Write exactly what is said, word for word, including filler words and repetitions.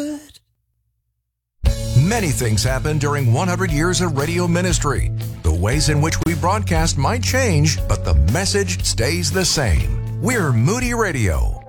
Many things happen during one hundred years of radio ministry. The ways in which we broadcast might change, but the message stays the same. We're Moody Radio.